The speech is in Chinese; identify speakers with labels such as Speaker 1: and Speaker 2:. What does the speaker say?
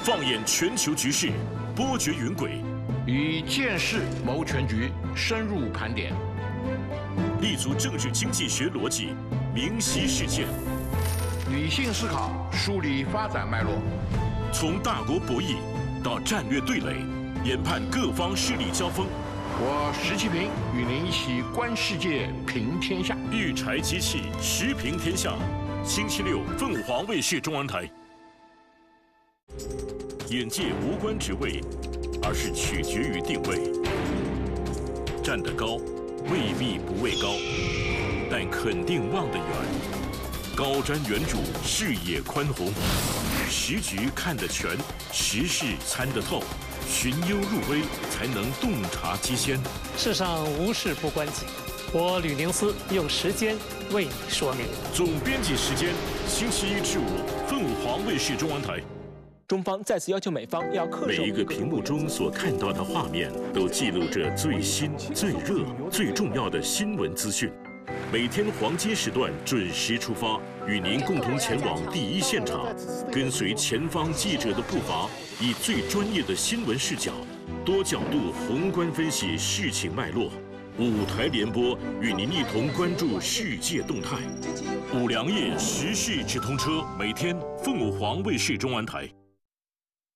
Speaker 1: 放眼全球局势，波谲云诡；
Speaker 2: 以见识谋全局，深入盘点；
Speaker 1: 立足政治经济学逻辑，明晰事件；
Speaker 2: 理性思考，梳理发展脉络；
Speaker 1: 从大国博弈到战略对垒，研判各方势力交锋。
Speaker 2: 我石其平与您一起观世界，评天下。
Speaker 1: 育才机器，时评天下。星期六，凤凰卫视中文台。眼界无关职位，而是取决于定位。站得高，未必不畏高，但肯定望得远。高瞻远瞩，视野宽宏，时局看得全，时事参得透。寻幽入微，才能洞察机先。
Speaker 3: 世上无事不关己，我吕宁思用时间为你说明。
Speaker 1: 总编辑时间，星期一至五，凤凰卫视中文台。
Speaker 4: 中方再次要求美方要恪守。
Speaker 1: 每一个屏幕中所看到的画面，都记录着最新、最热、最重要的新闻资讯。每天黄金时段准时出发，与您共同前往第一现场，跟随前方记者的步伐，以最专业的新闻视角，多角度宏观分析事情脉络。五台联播，与您一同关注世界动态。五粮液时事直通车，每天凤凰卫视中文台。